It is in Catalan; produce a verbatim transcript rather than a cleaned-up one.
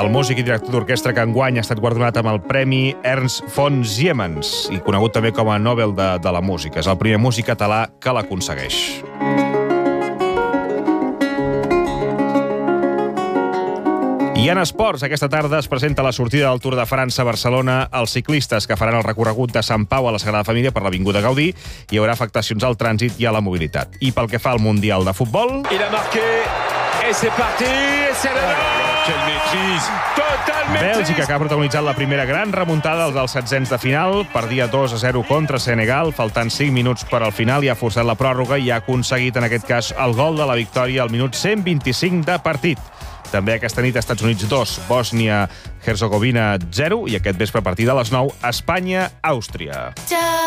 el músic i director d'orquestra que enguany ha estat guardonat amb el Premi Ernst von Siemens i conegut també com a Nobel de, de la Música. És el primer músic català que l'aconsegueix. I en esports, aquesta tarda es presenta la sortida del Tour de França a Barcelona. Els ciclistes que faran el recorregut de Sant Pau a la Sagrada Família per l'Avinguda Gaudí hi haurà afectacions al trànsit i a la mobilitat. I pel que fa al Mundial de Futbol... Il a marqué, et c'est parti, et c'est le Quelle maîtrise, total maîtrise. Bèlgica, que ha protagonitzat la primera gran remuntada dels setzents de final, perdia dos a zero contra Senegal, faltant cinc minuts per al final, i ha forçat la pròrroga i ha aconseguit, en aquest cas, el gol de la victòria al minut cent vint-i-cinc de partit. També aquesta nit Estats Units dos, Bòsnia-Herzegovina zero, i aquest vespre a partir de les nou, Espanya-Àustria.